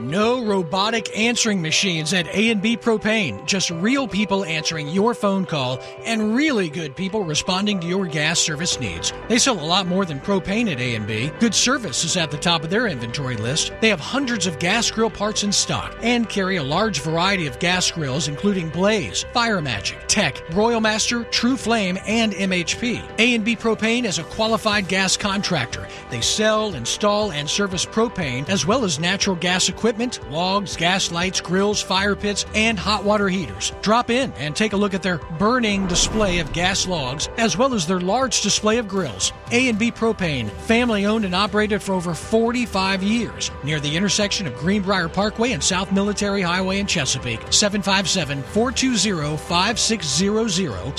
No robotic answering machines at A&B Propane. Just real people answering your phone call and really good people responding to your gas service needs. They sell a lot more than propane at A&B. Good service is at the top of their inventory list. They have hundreds of gas grill parts in stock and carry a large variety of gas grills including Blaze, Fire Magic, Tech, Royal Master, True Flame, and MHP. A&B Propane is a qualified gas contractor. They sell, install, and service propane as well as natural gas equipment, logs, gas lights, grills, fire pits, and hot water heaters. Drop in and take a look at their burning display of gas logs as well as their large display of grills. A&B Propane, family owned and operated for over 45 years, near the intersection of Greenbrier Parkway and South Military Highway in Chesapeake. 757-420-5600,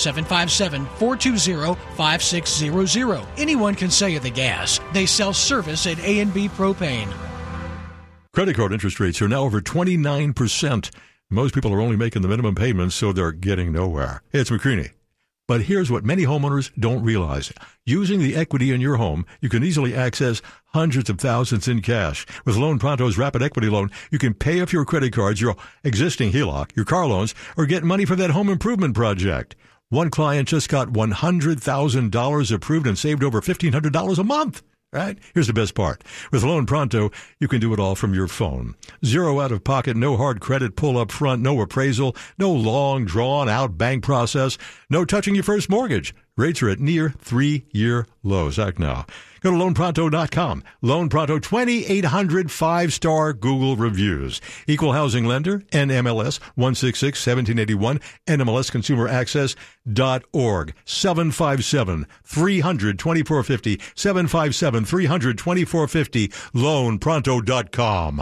757-420-5600. Anyone can sell you the gas. They sell service at A&B Propane. Credit card interest rates are now over 29%. Most people are only making the minimum payments, so they're getting nowhere. Hey, it's McCreaney. But here's what many homeowners don't realize. Using the equity in your home, you can easily access hundreds of thousands in cash. With Loan Pronto's Rapid Equity Loan, you can pay off your credit cards, your existing HELOC, your car loans, or get money for that home improvement project. One client just got $100,000 approved and saved over $1,500 a month. Right? Here's the best part. With Loan Pronto, you can do it all from your phone. Zero out of pocket, no hard credit pull up front, no appraisal, no long drawn out bank process, no touching your first mortgage. Rates are at near 3-year lows. Act now. Go to loanpronto.com. Loan Pronto, 2,800 5-star Google reviews. Equal housing lender, NMLS 166-1781, NMLSconsumeraccess.org. 757-300-2450, 757-300-2450, loanpronto.com.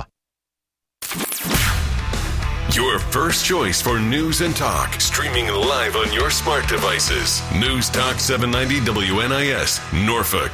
Your first choice for news and talk. Streaming live on your smart devices. News Talk 790 WNIS, Norfolk.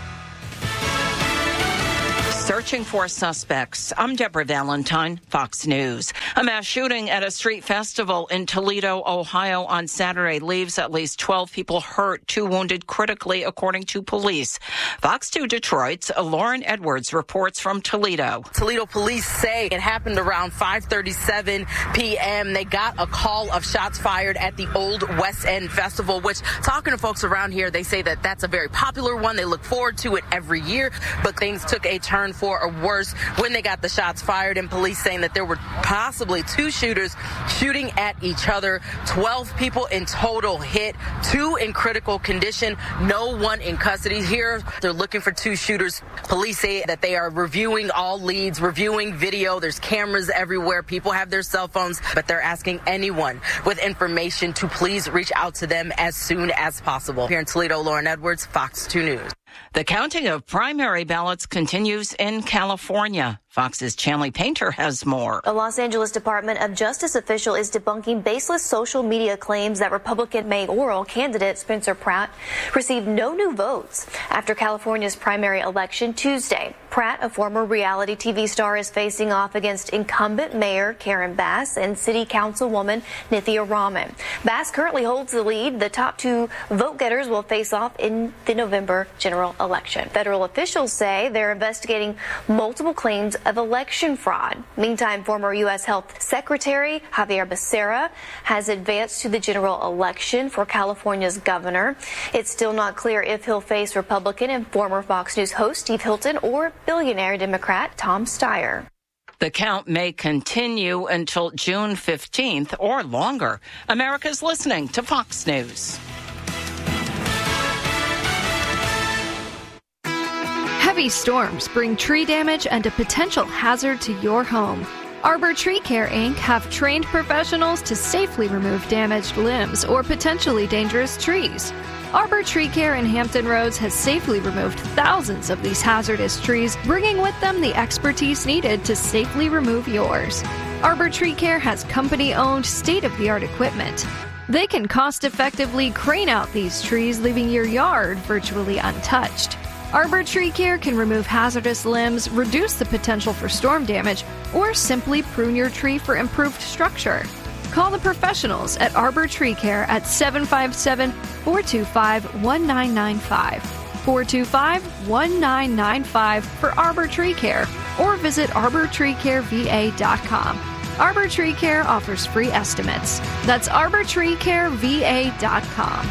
Searching for suspects. I'm Deborah Valentine, Fox News. A mass shooting at a street festival in Toledo, Ohio on Saturday leaves at least 12 people hurt, 2 wounded critically, according to police. Fox 2 Detroit's Lauren Edwards reports from Toledo. Toledo police say it happened around 5:37 p.m. They got a call of shots fired at the Old West End Festival, which, talking to folks around here, they say that that's a very popular one. They look forward to it every year, but things took a turn for a worse when they got the shots fired, and police saying that there were possibly 2 shooters shooting at each other. 12 people in total hit, 2 in critical condition, no one in custody. Here, they're looking for 2 shooters. Police say that they are reviewing all leads, reviewing video. There's cameras everywhere. People have their cell phones, but they're asking anyone with information to please reach out to them as soon as possible. Here in Toledo, Lauren Edwards, Fox 2 News. The counting of primary ballots continues in California. Fox's Chanley Painter has more. A Los Angeles Department of Justice official is debunking baseless social media claims that Republican mayoral candidate Spencer Pratt received no new votes after California's primary election Tuesday. Pratt, a former reality TV star, is facing off against incumbent Mayor Karen Bass and City Councilwoman Nithya Raman. Bass currently holds the lead. The top 2 vote-getters will face off in the November general election. Federal officials say they're investigating multiple claims of election fraud. Meantime, former U.S. Health Secretary Javier Becerra has advanced to the general election for California's governor. It's still not clear if he'll face Republican and former Fox News host Steve Hilton or billionaire Democrat Tom Steyer. The count may continue until June 15th or longer. America's listening to Fox News. Heavy storms bring tree damage and a potential hazard to your home. Arbor Tree Care, Inc. have trained professionals to safely remove damaged limbs or potentially dangerous trees. Arbor Tree Care in Hampton Roads has safely removed thousands of these hazardous trees, bringing with them the expertise needed to safely remove yours. Arbor Tree Care has company-owned, state-of-the-art equipment. They can cost-effectively crane out these trees, leaving your yard virtually untouched. Arbor Tree Care can remove hazardous limbs, reduce the potential for storm damage, or simply prune your tree for improved structure. Call the professionals at Arbor Tree Care at 757-425-1995. 425-1995 for Arbor Tree Care. or visit arbortreecareva.com. Arbor Tree Care offers free estimates. That's arbortreecareva.com.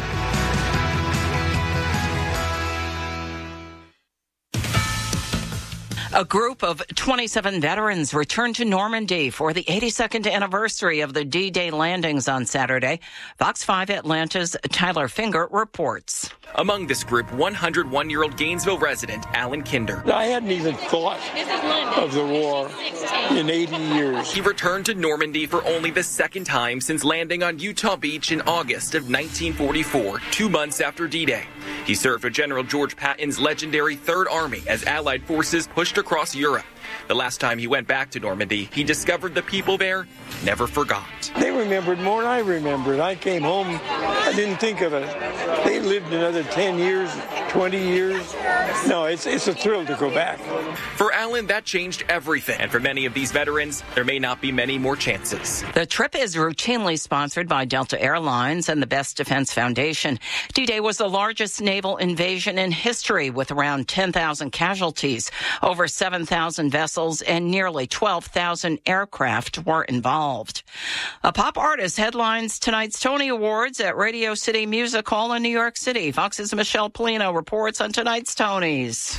A group of 27 veterans returned to Normandy for the 82nd anniversary of the D-Day landings on Saturday. Fox 5 Atlanta's Tyler Finger reports. Among this group, 101-year-old Gainesville resident Alan Kinder. I hadn't even thought of the war in 80 years. He returned to Normandy for only the second time since landing on Utah Beach in August of 1944, 2 months after D-Day. He served with General George Patton's legendary Third Army as Allied forces pushed across Europe. The last time he went back to Normandy, he discovered the people there never forgot. They remembered more than I remembered. I came home, I didn't think of it. They lived another 10 years, 20 years. No, it's a thrill to go back. For Alan, that changed everything. And for many of these veterans, there may not be many more chances. The trip is routinely sponsored by Delta Airlines and the Best Defense Foundation. D-Day was the largest naval invasion in history with around 10,000 casualties. Over 7,000 vessels and nearly 12,000 aircraft were involved. A pop artist headlines tonight's Tony Awards at Radio City Music Hall in New York City. Fox's Michelle Polino reports on tonight's Tonys.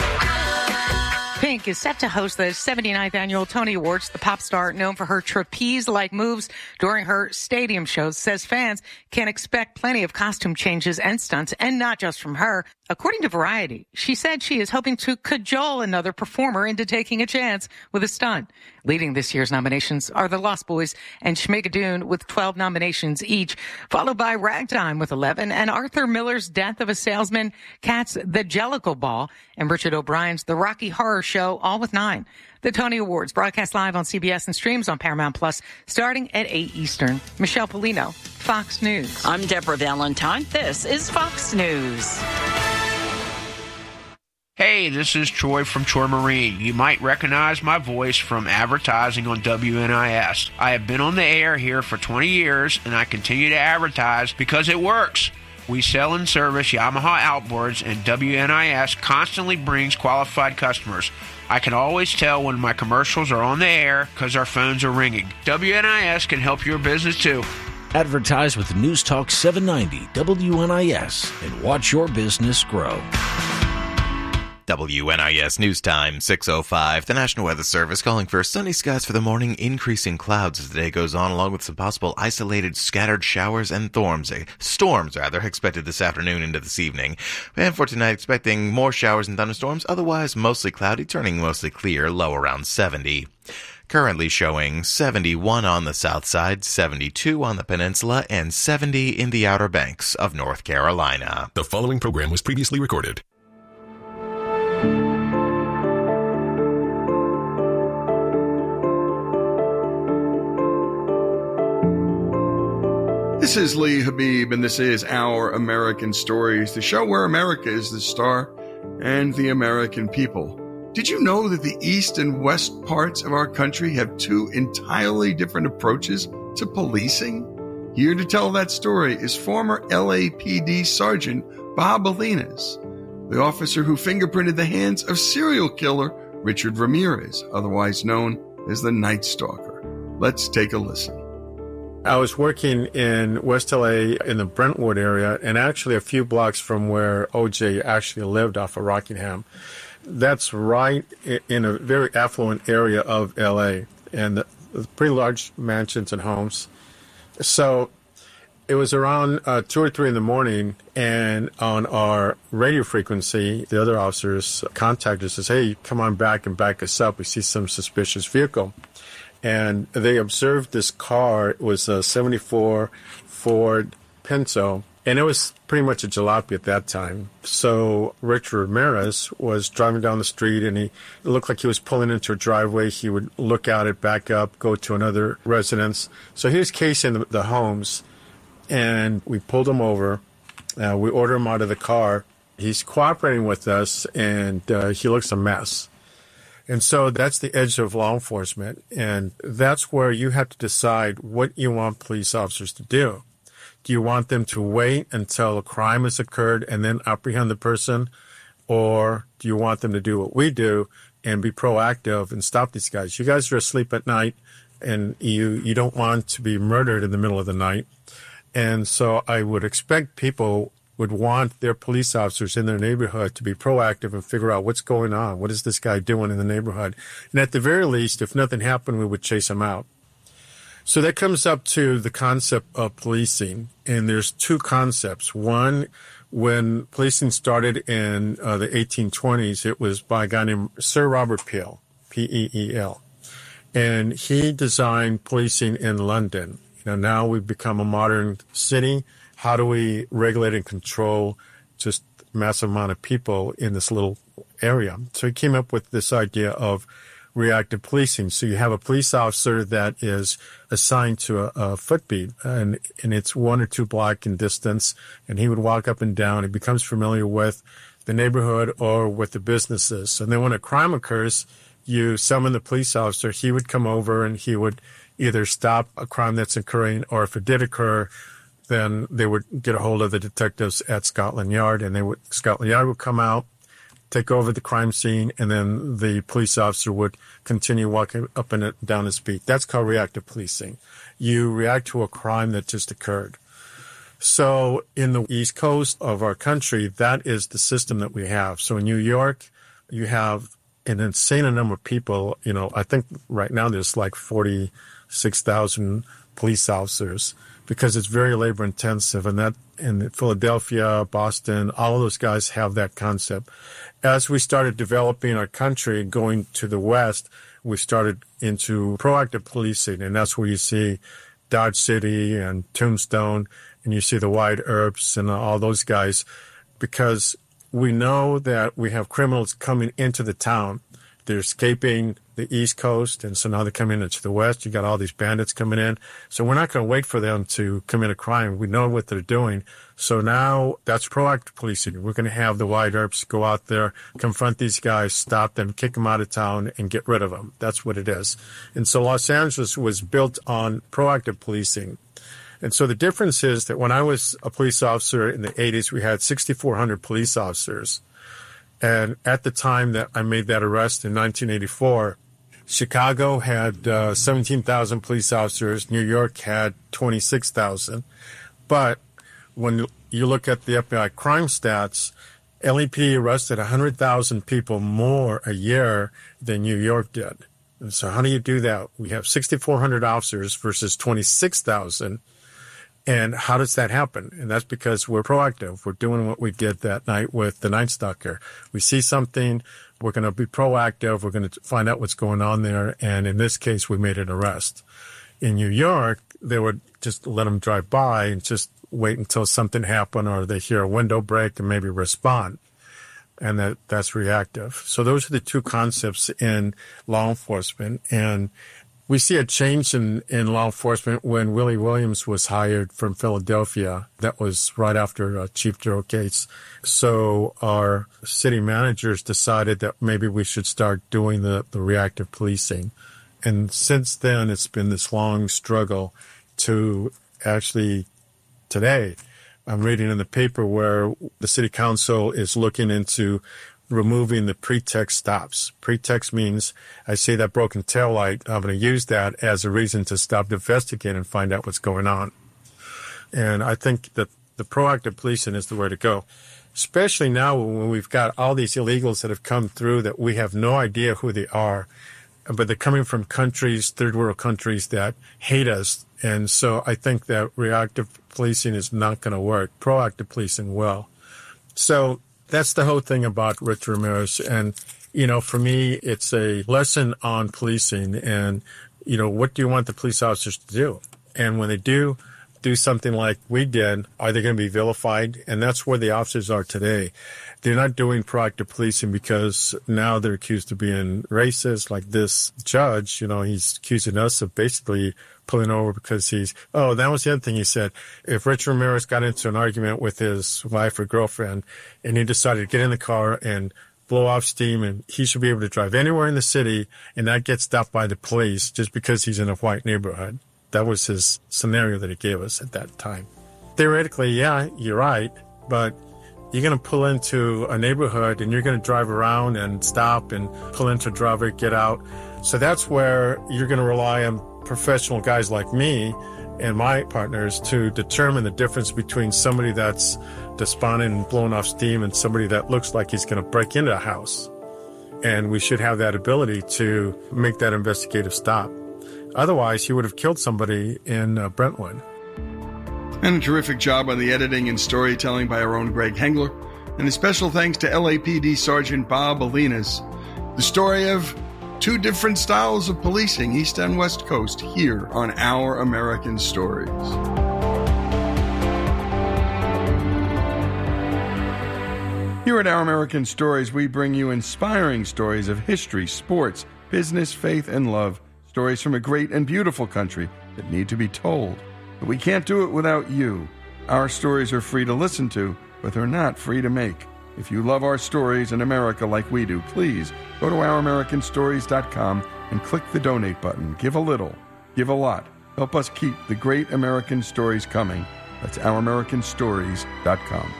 Pink is set to host the 79th annual Tony Awards. The pop star, known for her trapeze-like moves during her stadium shows, says fans can expect plenty of costume changes and stunts, and not just from her. According to Variety, she said she is hoping to cajole another performer into taking a chance with a stunt. Leading this year's nominations are the Lost Boys and Schmigadoon with 12 nominations each, followed by Ragtime with 11, and Arthur Miller's Death of a Salesman, Cats' The Jellicle Ball, and Richard O'Brien's The Rocky Horror Show, all with 9. The Tony Awards broadcast live on CBS and streams on Paramount Plus starting at 8 Eastern. Michelle Polino, Fox News. I'm Deborah Valentine. This is Fox News. Hey, this is Troy from Troy Marine. You might recognize my voice from advertising on WNIS. I have been on the air here for 20 years, and I continue to advertise because it works. We sell and service Yamaha outboards, and WNIS constantly brings qualified customers. I can always tell when my commercials are on the air because our phones are ringing. WNIS can help your business too. Advertise with News Talk 790 WNIS and watch your business grow. WNIS News Time, 6:05. The National Weather Service calling for sunny skies for the morning, increasing clouds as the day goes on, along with some possible isolated scattered showers and storms expected this afternoon into this evening. And for tonight, expecting more showers and thunderstorms, otherwise mostly cloudy, turning mostly clear, low around 70. Currently showing 71 on the south side, 72 on the peninsula, and 70 in the Outer Banks of North Carolina. The following program was previously recorded. This is Lee Habib, and this is Our American Stories, the show where America is the star and the American people. Did you know that the east and west parts of our country have two entirely different approaches to policing? Here to tell that story is former LAPD Sergeant Bob Alinas, the officer who fingerprinted the hands of serial killer Richard Ramirez, otherwise known as the Night Stalker. Let's take a listen. I was working in West LA in the Brentwood area, and actually a few blocks from where OJ actually lived off of Rockingham. That's right in a very affluent area of LA, and pretty large mansions and homes. So it was around 2 or 3 in the morning, and on our radio frequency, the other officers contacted us and said, "Hey, come on back and back us up. We see some suspicious vehicle." And they observed this car. It was a 74 Ford Pinto, and it was pretty much a jalopy at that time. So Richard Ramirez was driving down the street, and it looked like he was pulling into a driveway. He would look out it, back up, go to another residence. So he was casing the homes, and we pulled him over. We ordered him out of the car. He's cooperating with us, and he looks a mess. And so that's the edge of law enforcement, and that's where you have to decide what you want police officers to do. Do you want them to wait until a crime has occurred and then apprehend the person, or do you want them to do what we do, and be proactive and stop these guys. You guys are asleep at night, and you don't want to be murdered in the middle of the night. And so I would expect people would want their police officers in their neighborhood to be proactive and figure out what's going on. What is this guy doing in the neighborhood? And at the very least, if nothing happened, we would chase him out. So that comes up to the concept of policing. And there's two concepts. One, when policing started in the 1820s, it was by a guy named Sir Robert Peel, P-E-E-L. And he designed policing in London. Now we've become a modern city. How do we regulate and control just a massive amount of people in this little area? So he came up with this idea of reactive policing. So you have a police officer that is assigned to a footbeat, and it's 1 or 2 blocks in distance, and he would walk up and down. He becomes familiar with the neighborhood or with the businesses. And then when a crime occurs, you summon the police officer. He would come over and he would either stop a crime that's occurring, or if it did occur, then they would get a hold of the detectives at Scotland Yard, and Scotland Yard would come out, take over the crime scene, and then the police officer would continue walking up and down the street. That's called reactive policing. You react to a crime that just occurred. So in the East Coast of our country, that is the system that we have. So in New York, you have an insane number of people. I think right now there's like 46,000 police officers, because it's very labor intensive, and that in Philadelphia, Boston, all of those guys have that concept. As we started developing our country and going to the West, we started into proactive policing, and that's where you see Dodge City and Tombstone, and you see the White Earps and all those guys, because we know that we have criminals coming into the town. They're escaping the East Coast, and so now they're coming into the West. You got all these bandits coming in. So we're not going to wait for them to commit a crime. We know what they're doing. So now that's proactive policing. We're going to have the White Earps go out there, confront these guys, stop them, kick them out of town, and get rid of them. That's what it is. And so Los Angeles was built on proactive policing. And so the difference is that when I was a police officer in the 80s, we had 6,400 police officers. And at the time that I made that arrest in 1984, Chicago had 17,000 police officers. New York had 26,000. But when you look at the FBI crime stats, LAPD arrested 100,000 people more a year than New York did. And so how do you do that? We have 6,400 officers versus 26,000. And how does that happen? And that's because we're proactive. We're doing what we did that night with the Night Stalker. We see something, we're going to be proactive. We're going to find out what's going on there. And in this case, we made an arrest. In New York, they would just let them drive by and just wait until something happened, or they hear a window break and maybe respond. And that's reactive. So those are the two concepts in law enforcement. And we see a change in law enforcement when Willie Williams was hired from Philadelphia. That was right after Chief Daryl Gates. So our city managers decided that maybe we should start doing the reactive policing. And since then, it's been this long struggle to actually today. I'm reading in the paper where the city council is looking into removing the pretext stops. Pretext means I see that broken taillight, I'm going to use that as a reason to stop investigating and find out what's going on. And I think that the proactive policing is the way to go, especially now when we've got all these illegals that have come through that we have no idea who they are, but they're coming from countries, third world countries, that hate us. And so I think that reactive policing is not going to work. Proactive policing will. So that's the whole thing about Rich Ramirez. And, for me, it's a lesson on policing and, what do you want the police officers to do? And when they do something like we did, are they going to be vilified? And that's where the officers are today. They're not doing proactive policing because now they're accused of being racist. Like this judge, he's accusing us of basically pulling over because that was the other thing he said. If Rich Ramirez got into an argument with his wife or girlfriend and he decided to get in the car and blow off steam, and he should be able to drive anywhere in the city and not get stopped by the police just because he's in a white neighborhood. That was his scenario that he gave us at that time. Theoretically, yeah, you're right, but You're going to pull into a neighborhood and you're going to drive around and stop and pull into a driveway, get out. So that's where you're going to rely on professional guys like me and my partners to determine the difference between somebody that's despondent and blowing off steam and somebody that looks like he's going to break into a house. And we should have that ability to make that investigative stop. Otherwise, he would have killed somebody in Brentwood. And a terrific job on the editing and storytelling by our own Greg Hengler. And a special thanks to LAPD Sergeant Bob Alinas. The story of two different styles of policing, East and West Coast, here on Our American Stories. Here at Our American Stories, we bring you inspiring stories of history, sports, business, faith, and love. Stories from a great and beautiful country that need to be told. But we can't do it without you. Our stories are free to listen to, but they're not free to make. If you love our stories in America like we do, please go to ouramericanstories.com and click the donate button. Give a little, give a lot. Help us keep the great American stories coming. That's ouramericanstories.com.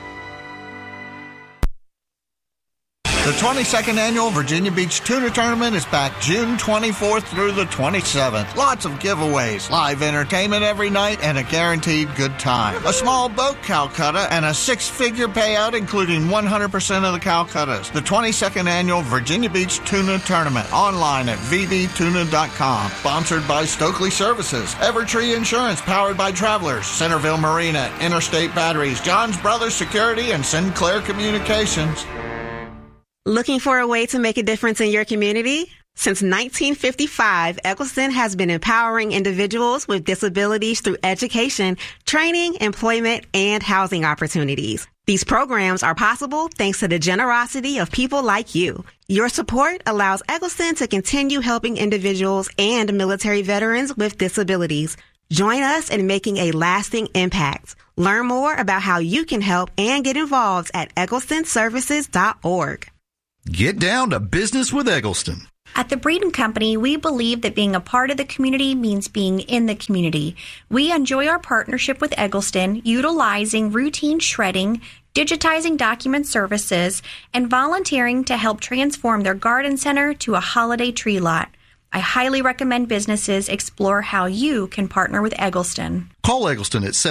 The 22nd Annual Virginia Beach Tuna Tournament is back June 24th through the 27th. Lots of giveaways, live entertainment every night, and a guaranteed good time. A small boat Calcutta and a six-figure payout, including 100% of the Calcuttas. The 22nd Annual Virginia Beach Tuna Tournament. Online at vbtuna.com. Sponsored by Stokely Services, Evertree Insurance, powered by Travelers, Centerville Marina, Interstate Batteries, John's Brothers Security, and Sinclair Communications. Looking for a way to make a difference in your community? Since 1955, Eccleston has been empowering individuals with disabilities through education, training, employment, and housing opportunities. These programs are possible thanks to the generosity of people like you. Your support allows Eccleston to continue helping individuals and military veterans with disabilities. Join us in making a lasting impact. Learn more about how you can help and get involved at EcclestonServices.org. Get down to business with Eggleston. At the Breeden Company, we believe that being a part of the community means being in the community. We enjoy our partnership with Eggleston, utilizing routine shredding, digitizing document services, and volunteering to help transform their garden center to a holiday tree lot. I highly recommend businesses explore how you can partner with Eggleston. Call Eggleston at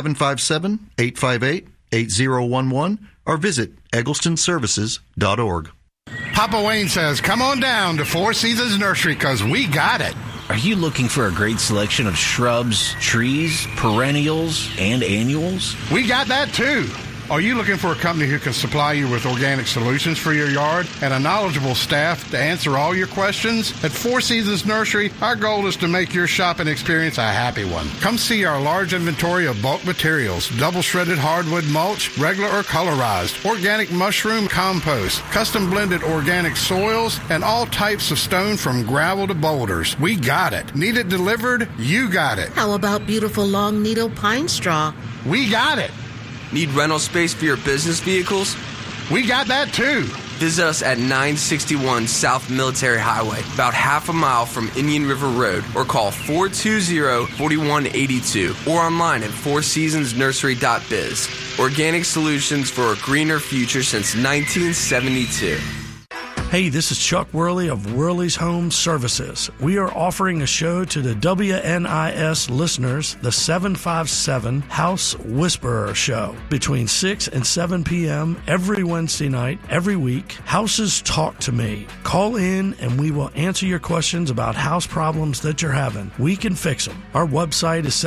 757-858-8011 or visit egglestonservices.org. Papa Wayne says, come on down to Four Seasons Nursery because we got it. Are you looking for a great selection of shrubs, trees, perennials, and annuals? We got that too. Are you looking for a company who can supply you with organic solutions for your yard and a knowledgeable staff to answer all your questions? At Four Seasons Nursery, our goal is to make your shopping experience a happy one. Come see our large inventory of bulk materials, double shredded hardwood mulch, regular or colorized, organic mushroom compost, custom blended organic soils, and all types of stone from gravel to boulders. We got it. Need it delivered? You got it. How about beautiful long needle pine straw? We got it. Need rental space for your business vehicles? We got that too. Visit us at 961 South Military Highway, about half a mile from Indian River Road, or call 420-4182, or online at fourseasonsnursery.biz. Organic solutions for a greener future since 1972. Hey, this is Chuck Worley of Worley's Home Services. We are offering a show to the WNIS listeners, the 757 House Whisperer Show, between 6 and 7 p.m. every Wednesday night, every week. Houses Talk to Me. Call in and we will answer your questions about house problems that you're having. We can fix them. Our website is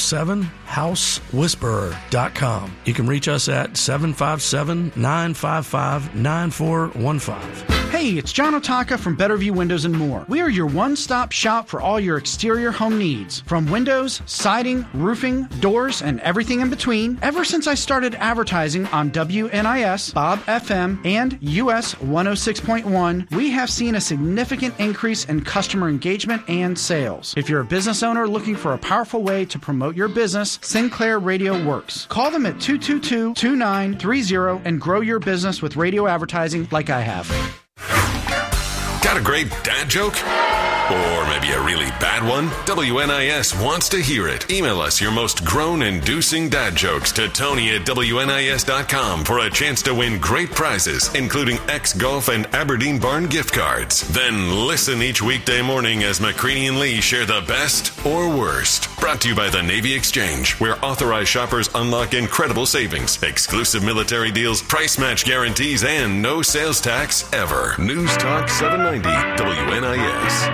757housewhisperer.com. You can reach us at 757-955-9415. Hey, it's John Otaka from Betterview Windows & More. We are your one-stop shop for all your exterior home needs. From windows, siding, roofing, doors, and everything in between. Ever since I started advertising on WNIS, Bob FM, and US 106.1, we have seen a significant increase in customer engagement and sales. If you're a business owner looking for a powerful way to promote your business, Sinclair Radio works. Call them at 222-2930 and grow your business with radio advertising like I have. Got a great dad joke? Or maybe a really bad one? WNIS wants to hear it. Email us your most groan-inducing dad jokes to Tony@WNIS.com for a chance to win great prizes, including X-Golf and Aberdeen Barn gift cards. Then listen each weekday morning as McCready and Lee share the best or worst. Brought to you by the Navy Exchange, where authorized shoppers unlock incredible savings, exclusive military deals, price match guarantees, and no sales tax ever. News Talk 790 WNIS.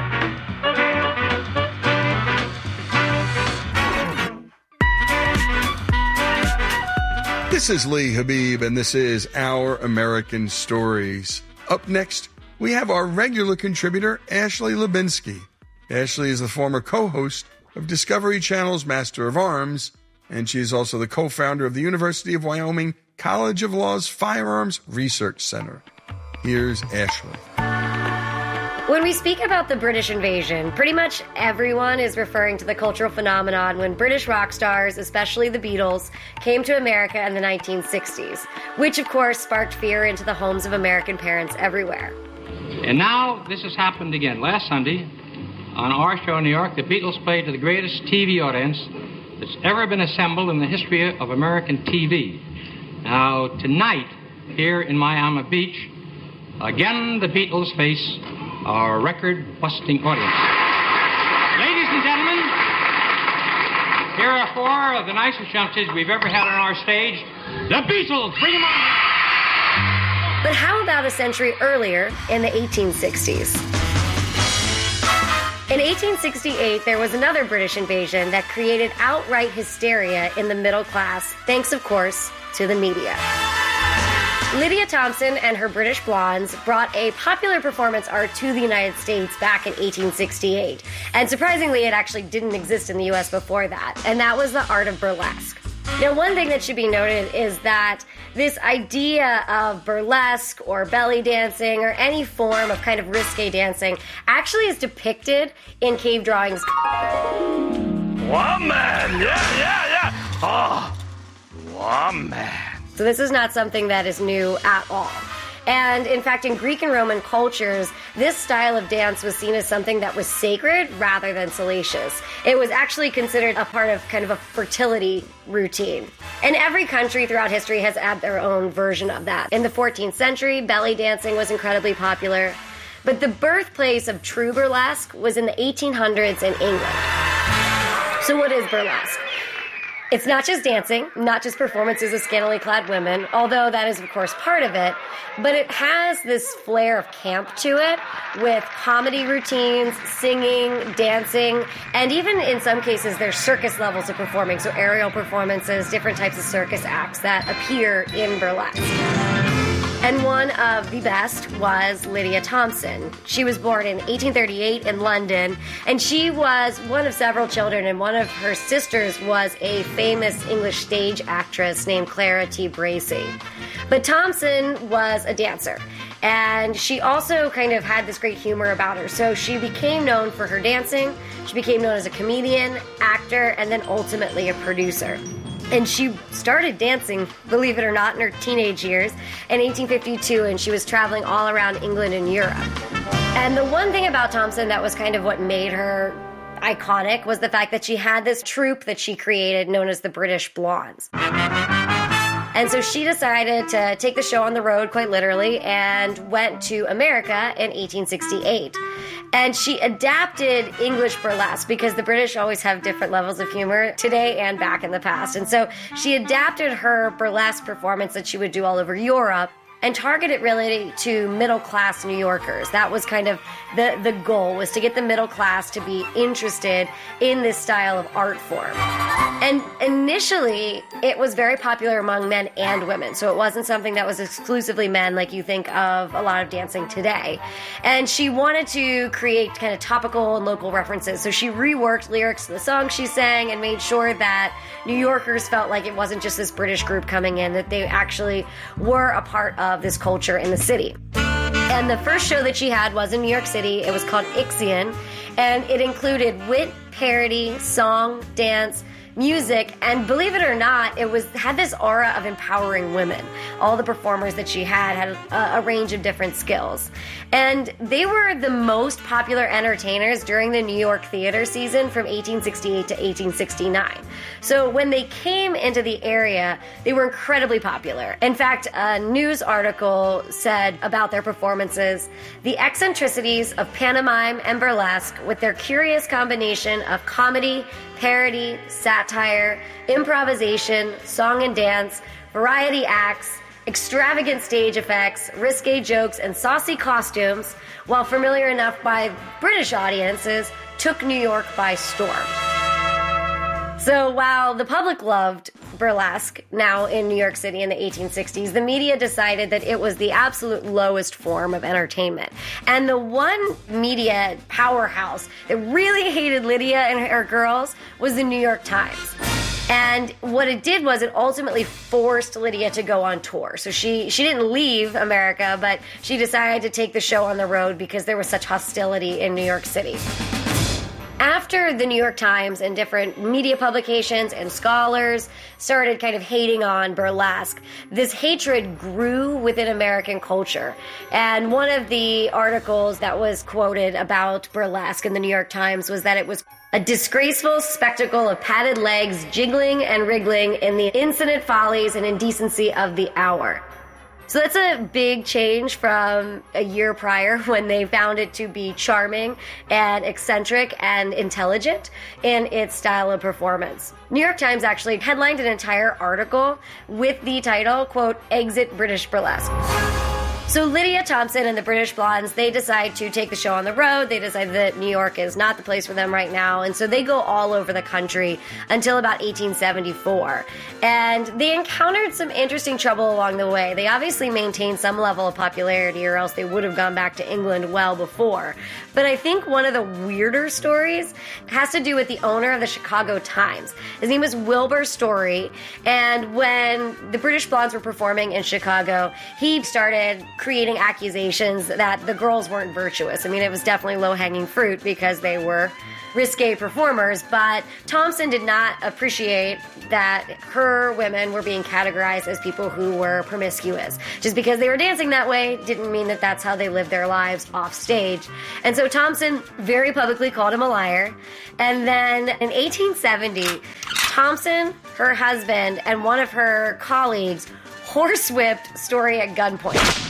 This is Lee Habib, and this is Our American Stories. Up next, we have our regular contributor, Ashley Lubinsky. Ashley is the former co-host of Discovery Channel's Master of Arms, and she is also the co-founder of the University of Wyoming College of Law's Firearms Research Center. Here's Ashley. When we speak about the British invasion, pretty much everyone is referring to the cultural phenomenon when British rock stars, especially the Beatles, came to America in the 1960s, which of course sparked fear into the homes of American parents everywhere. And now this has happened again. Last Sunday, on our show in New York, the Beatles played to the greatest TV audience that's ever been assembled in the history of American TV. Now, tonight, here in Miami Beach, again the Beatles face our record-busting audience. Ladies and gentlemen, here are four of the nicest youngsters we've ever had on our stage. The Beatles, bring them on! But how about a century earlier in the 1860s? In 1868, there was another British invasion that created outright hysteria in the middle class, thanks, of course, to the media. Lydia Thompson and her British Blondes brought a popular performance art to the United States back in 1868. And surprisingly, it actually didn't exist in the U.S. before that, and that was the art of burlesque. Now, one thing that should be noted is that this idea of burlesque or belly dancing or any form of kind of risque dancing actually is depicted in cave drawings. Woman! Yeah! Oh, woman! So this is not something that is new at all. And in fact, in Greek and Roman cultures, this style of dance was seen as something that was sacred rather than salacious. It was actually considered a part of kind of a fertility routine. And every country throughout history has had their own version of that. In the 14th century, belly dancing was incredibly popular. But the birthplace of true burlesque was in the 1800s in England. So what is burlesque? It's not just dancing, not just performances of scantily clad women, although that is, of course, part of it, but it has this flair of camp to it with comedy routines, singing, dancing, and even in some cases there's circus levels of performing, so aerial performances, different types of circus acts that appear in burlesque. And one of the best was Lydia Thompson. She was born in 1838 in London, and she was one of several children, and one of her sisters was a famous English stage actress named Clara T. Bracey. But Thompson was a dancer, and she also kind of had this great humor about her. So she became known for her dancing, she became known as a comedian, actor, and then ultimately a producer. And she started dancing, believe it or not, in her teenage years in 1852, and she was traveling all around England and Europe. And the one thing about Thompson that was kind of what made her iconic was the fact that she had this troupe that she created known as the British Blondes. And so she decided to take the show on the road, quite literally, and went to America in 1868. And she adapted English burlesque because the British always have different levels of humor today and back in the past. And so she adapted her burlesque performance that she would do all over Europe and target it really to middle-class New Yorkers. That was kind of the goal, was to get the middle class to be interested in this style of art form. And initially, it was very popular among men and women, so it wasn't something that was exclusively men like you think of a lot of dancing today. And she wanted to create kind of topical and local references, so she reworked lyrics to the songs she sang and made sure that New Yorkers felt like it wasn't just this British group coming in, that they actually were a part of this culture in the city. And the first show that she had was in New York City. It was called Ixion, and it included wit, parody, song, dance, music, and believe it or not, it had this aura of empowering women. All the performers that she had a range of different skills. And they were the most popular entertainers during the New York theater season from 1868 to 1869. So when they came into the area, they were incredibly popular. In fact, a news article said about their performances, the eccentricities of pantomime and burlesque with their curious combination of comedy, parody, satire, improvisation, song and dance, variety acts, extravagant stage effects, risque jokes, and saucy costumes, while familiar enough by British audiences, took New York by storm. So while the public loved burlesque now in New York City in the 1860s, the media decided that it was the absolute lowest form of entertainment. And the one media powerhouse that really hated Lydia and her girls was the New York Times. And what it did was it ultimately forced Lydia to go on tour. So she didn't leave America, but she decided to take the show on the road because there was such hostility in New York City. After the New York Times and different media publications and scholars started kind of hating on burlesque, this hatred grew within American culture. And one of the articles that was quoted about burlesque in the New York Times was that it was a disgraceful spectacle of padded legs jiggling and wriggling in the insolent follies and indecency of the hour. So that's a big change from a year prior when they found it to be charming and eccentric and intelligent in its style of performance. New York Times actually headlined an entire article with the title, quote, "Exit British Burlesque." So Lydia Thompson and the British Blondes, they decide to take the show on the road. They decide that New York is not the place for them right now. And so they go all over the country until about 1874. And they encountered some interesting trouble along the way. They obviously maintained some level of popularity or else they would have gone back to England well before. But I think one of the weirder stories has to do with the owner of the Chicago Times. His name was Wilbur Story. And when the British Blondes were performing in Chicago, he started creating accusations that the girls weren't virtuous. I mean, it was definitely low-hanging fruit because they were risque performers, but Thompson did not appreciate that her women were being categorized as people who were promiscuous. Just because they were dancing that way didn't mean that that's how they lived their lives off stage. And so Thompson very publicly called him a liar. And then in 1870, Thompson, her husband, and one of her colleagues horsewhipped Story at gunpoint.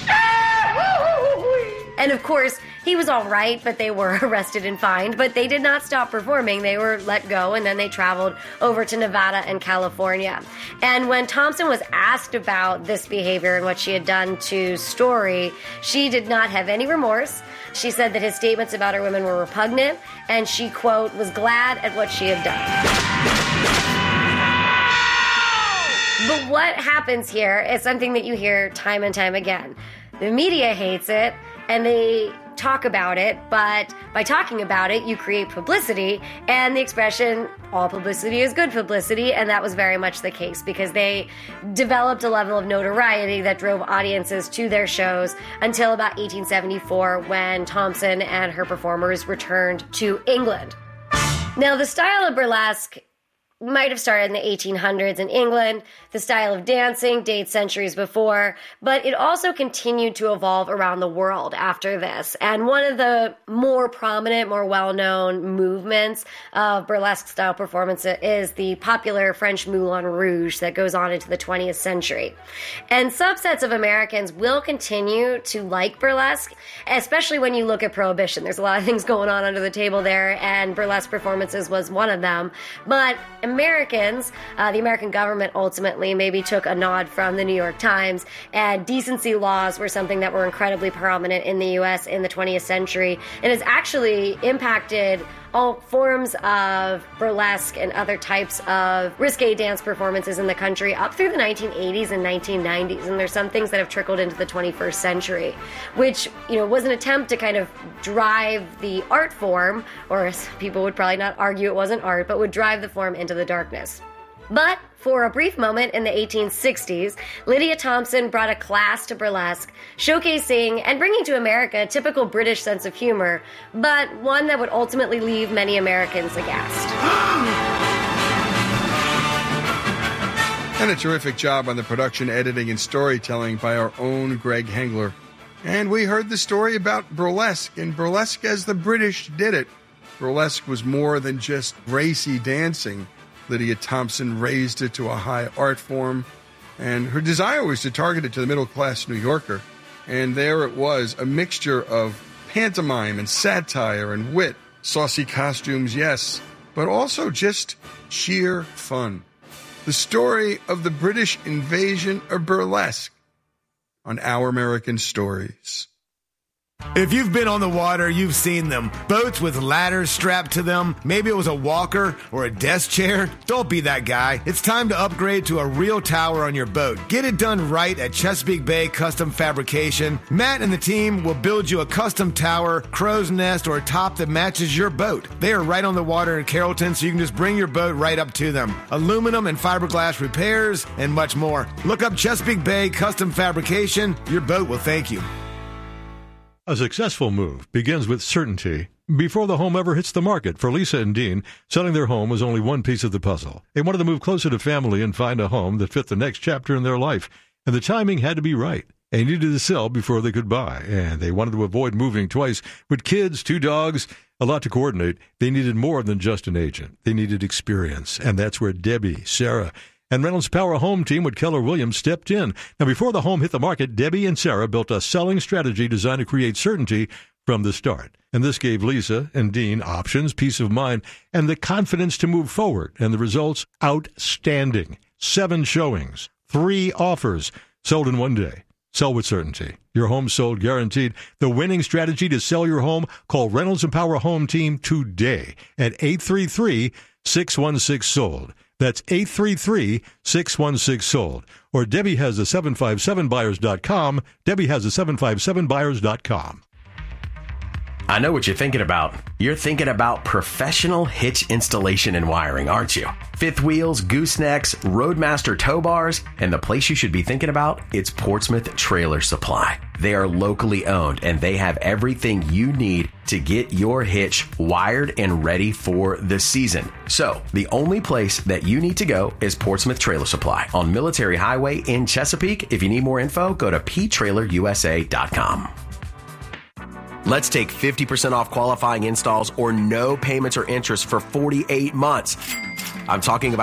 And of course, he was all right, but they were arrested and fined. But they did not stop performing. They were let go, and then they traveled over to Nevada and California. And when Thompson was asked about this behavior and what she had done to Story, she did not have any remorse. She said that his statements about her women were repugnant, and she, quote, was glad at what she had done. But what happens here is something that you hear time and time again. The media hates it, and they talk about it, but by talking about it, you create publicity, and the expression, all publicity is good publicity, and that was very much the case because they developed a level of notoriety that drove audiences to their shows until about 1874 when Thompson and her performers returned to England. Now, the style of burlesque might have started in the 1800s in England. The style of dancing dates centuries before, but it also continued to evolve around the world after this. And one of the more prominent, more well-known movements of burlesque-style performance is the popular French Moulin Rouge that goes on into the 20th century. And subsets of Americans will continue to like burlesque, especially when you look at Prohibition. There's a lot of things going on under the table there, and burlesque performances was one of them. But Americans, the American government ultimately maybe took a nod from the New York Times, and decency laws were something that were incredibly prominent in the U.S. in the 20th century, and has actually impacted all forms of burlesque and other types of risque dance performances in the country up through the 1980s and 1990s. And there's some things that have trickled into the 21st century, which, was an attempt to kind of drive the art form, or people would probably not argue it wasn't art, but would drive the form into the darkness. But for a brief moment in the 1860s, Lydia Thompson brought a class to burlesque, showcasing and bringing to America a typical British sense of humor, but one that would ultimately leave many Americans aghast. And a terrific job on the production, editing, and storytelling by our own Greg Hengler. And we heard the story about burlesque, and burlesque as the British did it. Burlesque was more than just racy dancing. Lydia Thompson raised it to a high art form, and her desire was to target it to the middle-class New Yorker. And there it was, a mixture of pantomime and satire and wit, saucy costumes, yes, but also just sheer fun. The story of the British invasion of burlesque on Our American Stories. If you've been on the water, you've seen them. Boats with ladders strapped to them. Maybe it was a walker or a desk chair. Don't be that guy. It's time to upgrade to a real tower on your boat. Get it done right at Chesapeake Bay Custom Fabrication. Matt and the team will build you a custom tower, crow's nest, or a top that matches your boat. They are right on the water in Carrollton, so you can just bring your boat right up to them. Aluminum and fiberglass repairs, and much more. Look up Chesapeake Bay Custom Fabrication. Your boat will thank you. A successful move begins with certainty. Before the home ever hits the market, for Lisa and Dean, selling their home was only one piece of the puzzle. They wanted to move closer to family and find a home that fit the next chapter in their life, and the timing had to be right. They needed to sell before they could buy, and they wanted to avoid moving twice. With kids, 2 dogs, a lot to coordinate, they needed more than just an agent. They needed experience, and that's where Debbie, Sarah, and Reynolds Power Home Team with Keller Williams stepped in. Now, before the home hit the market, Debbie and Sarah built a selling strategy designed to create certainty from the start. And this gave Lisa and Dean options, peace of mind, and the confidence to move forward. And the results, outstanding. 7 showings, 3 offers, sold in one day. Sell with certainty. Your home sold guaranteed. The winning strategy to sell your home, call Reynolds and Power Home Team today at 833-616-SOLD. That's 833-616-SOLD. Or Debbie has the 757buyers.com. Debbie has the 757buyers.com. I know what you're thinking about. You're thinking about professional hitch installation and wiring, aren't you? Fifth wheels, goosenecks, Roadmaster tow bars, and the place you should be thinking about, it's Portsmouth Trailer Supply. They are locally owned, and they have everything you need to get your hitch wired and ready for the season. So, the only place that you need to go is Portsmouth Trailer Supply on Military Highway in Chesapeake. If you need more info, go to ptrailerusa.com. Let's take 50% off qualifying installs or no payments or interest for 48 months. I'm talking about